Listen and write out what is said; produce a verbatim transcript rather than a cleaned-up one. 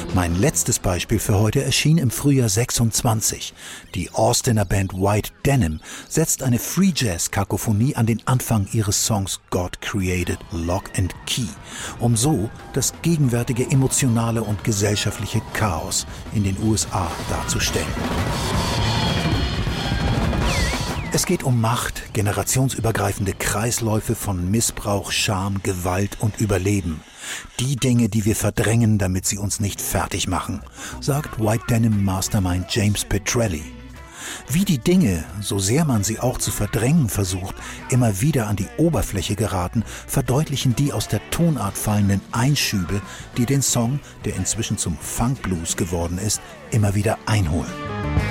Mein letztes Beispiel für heute erschien im Frühjahr sechsundzwanzig. Die Austiner Band White Denim setzt eine Free-Jazz-Kakophonie an den Anfang ihres Songs God Created Lock and Key, um so das gegenwärtige emotionale und gesellschaftliche Chaos in den U S A darzustellen. Es geht um Macht, generationsübergreifende Kreisläufe von Missbrauch, Scham, Gewalt und Überleben. Die Dinge, die wir verdrängen, damit sie uns nicht fertig machen, sagt White Denim Mastermind James Petrelli. Wie die Dinge, so sehr man sie auch zu verdrängen versucht, immer wieder an die Oberfläche geraten, verdeutlichen die aus der Tonart fallenden Einschübe, die den Song, der inzwischen zum Funk-Blues geworden ist, immer wieder einholen.